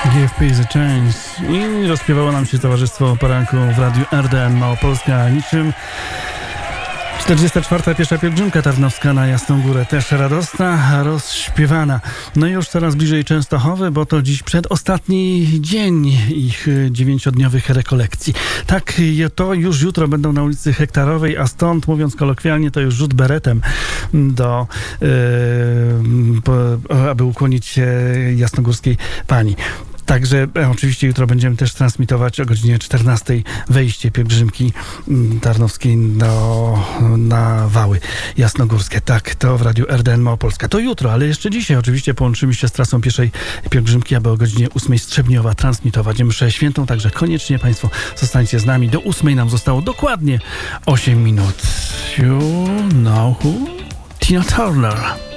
Give Peace a Chance i rozpiewało nam się towarzystwo poranku w Radiu RDN Małopolska niczym 44. piesza pielgrzymka tarnowska na Jasną Górę, też radosna, rozśpiewana. No i już coraz bliżej Częstochowy, bo to dziś przedostatni dzień ich 9-dniowych rekolekcji. Tak, to już jutro będą na ulicy Hektarowej, a stąd, mówiąc kolokwialnie, to już rzut beretem aby ukłonić się jasnogórskiej pani. Także oczywiście jutro będziemy też transmitować o godzinie 14 wejście pielgrzymki tarnowskiej na Wały Jasnogórskie. Tak, to w Radiu RDN Małopolska. To jutro, ale jeszcze dzisiaj oczywiście połączymy się z trasą pieszej pielgrzymki, aby o godzinie 8 Strzebniowa transmitować mszę świętą. Także koniecznie Państwo zostańcie z nami. Do 8 nam zostało dokładnie 8 minut. You know who? Tina Turner.